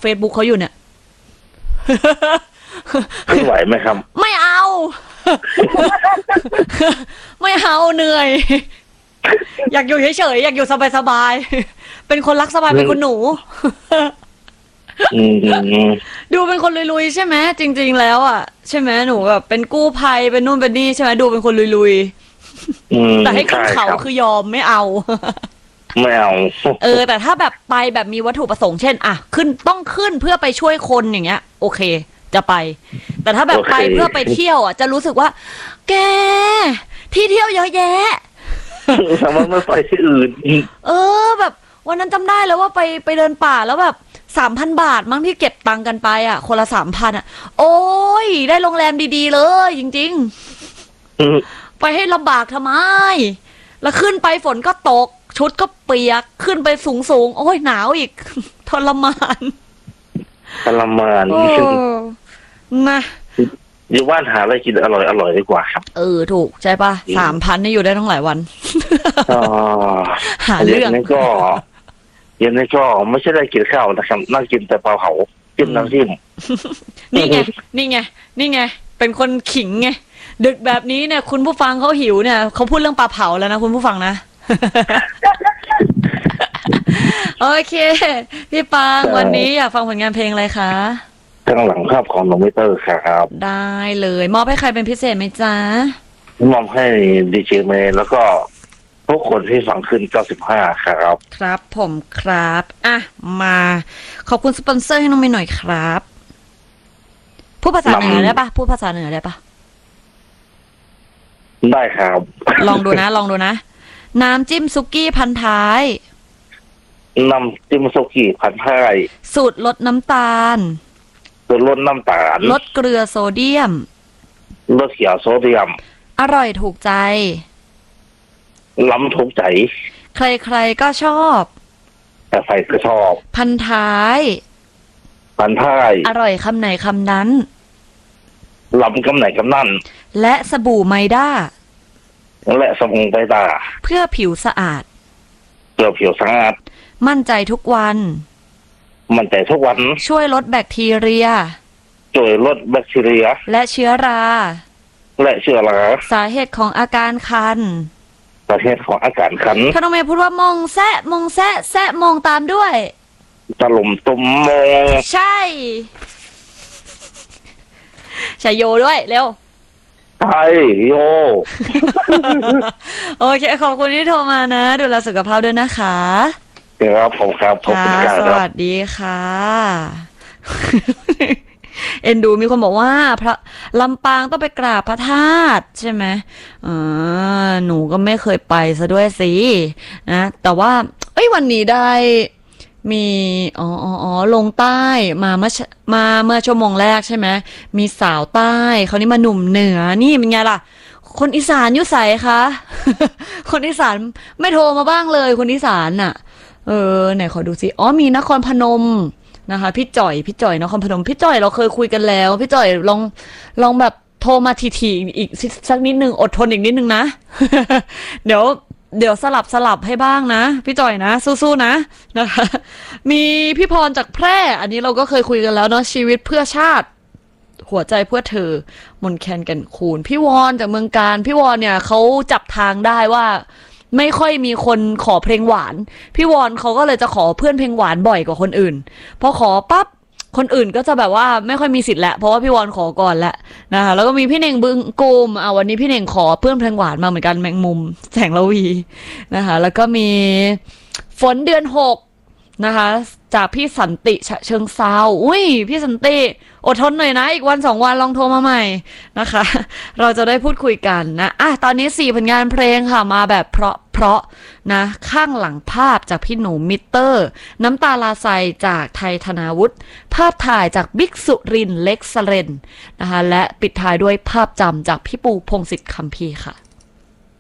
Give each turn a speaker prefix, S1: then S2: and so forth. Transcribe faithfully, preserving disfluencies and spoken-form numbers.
S1: Facebook เขาอยู่เนี่ย
S2: ไม่ไหวไหมครับ
S1: ไม่เอาไม่เอาเหนื่อยอยากอยู่เฉยๆอยากอยู่สบายๆเป็นคนรักสบายเป็นคุณหนูดูเป็นคนลุยๆใช่ไหมจริงๆแล้วอ่ะใช่ไหมหนูแบบเป็นกู้ภัยเป็นนู่นเป็นนี่ใช่ไหมดูเป็นคนลุยๆแต่ให้ขึ้นเขาคือยอมไม่เอา
S2: ไม่เอา
S1: เออแต่ถ้าแบบไปแบบมีวัตถุประสงค์เช่นอ่ะขึ้นต้องขึ้นเพื่อไปช่วยคนอย่างเงี้ยโอเคจะไปแต่ถ้าแบบไปเพื่อไปเที่ยวอ่ะจะรู้สึกว่าแกที่เที่ยวเยอะแยะ
S2: ทำไมไม่ไปที่อื่น
S1: เออแบบวันนั้นจำได้แล้วว่าไปไปเดินป่าแล้วแบบสามพันบาทมั้งที่เก็บตังค์กันไปอ่ะคนละสามพันอ่ะโอ้ยได้โรงแรมดีๆเลยจริงๆไปให้ลำบากทำไมแล้วขึ้นไปฝนก็ตกชุดก็เปียกขึ้นไปสูงๆโอ้ยหนาวอีกทรมาน
S2: ทรมาน
S1: นะ
S2: อยู่บ้านหาอะไรกินอร่อยอร่อยดีกว่าครับ
S1: เออถูกใช่ปะสามพันนี่อยู่ได้ทั้งหลายวันหาเรื่อง
S2: นี่ก็เย็นนี่ก็ไม่ใช่ได้กินข้าวนะครับนั่งกินแต่ปลาเผากินน้ำจิ้ม
S1: นี่ไงนี่ไงนี่ไงเป็นคนขิงไงดึกแบบนี้เนี่ยคุณผู้ฟังเขาหิวเนี่ยเขาพูดเรื่องปลาเผาแล้วนะคุณผู้ฟังนะโอเคพี่ปางวันนี้อยากฟังผลงานเพลงอะไรคะ
S2: ข้างหลังภาพของโนมิเตอร์ครับ
S1: ได้เลยมอบให้ใครเป็นพิเศษไหมจ๊ะ
S2: มอบให้ดีเจเมย์แล้วก็ทุกคนที่ฟังขึ้นเก้าสิบห้าครับ
S1: ครับผมครับอ่ะมาขอบคุณสปอนเซอร์ให้น้องเมย์หน่อยครับพูดภาษาเหนือได้ปะพูดภาษาเหนือได้ปะ
S2: ได้ครับ
S1: ลองดูนะลองดูนะน้ำจิ้มซุกี้พันท้าย
S2: น้ำจิ้มซุกี้พันท้าย
S1: สูตรลดน้ำตาล
S2: สูตรลดน้ำตาล
S1: ลดเกลือโซเดียม
S2: ลดเกลือโซเดียม
S1: อร่อยถูกใจ
S2: ล้ำถูกใจ
S1: ใครๆก็ชอบ
S2: แต่ใครก็ชอบ
S1: พันท้าย
S2: พันท้าย
S1: อร่อยคำไหนคำนั้น
S2: ล้ำคำไหนคำนั้น
S1: และสบู่ไมด้า
S2: และสบู่ไมด้า
S1: เพื่อผิวสะอาด
S2: เพื่อผิวสะอาด
S1: มั่นใจทุกวัน
S2: มั่นใจทุกวัน
S1: ช่วยลดแบคทีเรีย
S2: ช่วยลดแบคทีเรีย
S1: และเชื้อรา
S2: และเชื้อรา
S1: สาเหตุของอาการคัน
S2: สาเหตุของอาการคัน
S1: ถ้าน้องเมย์พูดว่ามองแซะมองแซะแซะมองตามด้วย
S2: ตะลุมตุ่มมอง
S1: ใช่ใช่โยด้วยเร็ว
S2: ใช่โย
S1: โอเคขอบคุณที่โทรมานะดูแลสุขภาพด้วยนะคะ
S2: ครับผมครับขอบคุณครับ
S1: สวัสดีค่ะเอ็นดูมีคนบอกว่าพระลำปางต้องไปกราบพระธาตุใช่ไหมอ่าหนูก็ไม่เคยไปซะด้วยสินะแต่ว่าเอ้ยวันนี้ได้มีอ๋ออ๋อลงใต้มาเมื่อมาเมื่อชั่วโมงแรกใช่ไหมมีสาวใต้เขานี่มาหนุ่มเหนือนี่เป็นไงล่ะคนอีสานอยู่ใสคะคนอีสานไม่โทรมาบ้างเลยคนอีสานน่ะเออไหนขอดูสิอ๋อมีนครพนมนะคะพี่จ่อยพี่จ่อยนครพนมพี่จ่อยเราเคยคุยกันแล้วพี่จ่อยลองลองแบบโทรมาทีๆอีกสักนิดนึงอดทนอีกนิดนึงนะเดี๋ยวเดี๋ยวสลับสลับให้บ้างนะพี่จ่อยนะสู้ๆนะนะคะมีพี่พรจากแพร่อันนี้เราก็เคยคุยกันแล้วเนาะชีวิตเพื่อชาติหัวใจเพื่อเธอมนแคนกันคูณพี่วอนจากเมืองการพี่วอนเนี่ยเขาจับทางได้ว่าไม่ค่อยมีคนขอเพลงหวานพี่วอนเขาก็เลยจะขอเพื่อนเพลงหวานบ่อยกว่าคนอื่นพอขอปั๊บคนอื่นก็จะแบบว่าไม่ค่อยมีสิทธิ์แหละเพราะว่าพี่วอนขอก่อนแหละนะคะแล้วก็มีพี่เน่งบึงกูมอ่ะวันนี้พี่เน่งขอเพื่อนเพลงหวานมาเหมือนกันแมงมุมแสงละวีนะคะแล้วก็มีฝนเดือนหกนะคะจากพี่สันติเชิงเซาอุ้ยพี่สันติอดทนหน่อยนะอีกวันสองวันลองโทรมาใหม่นะคะเราจะได้พูดคุยกันนะอ่ะตอนนี้สี่ผลงานเพลงค่ะมาแบบเพราะเพราะนะข้างหลังภาพจากพี่หนูมิเตอร์น้ำตาลาไซจากไทยธนาวุฒิภาพถ่ายจากบิ๊กสุรินเล็กสเรนนะคะและปิดท้ายด้วยภาพจำจากพี่ปูพงศิษฐ์คัมภีร์ค่ะ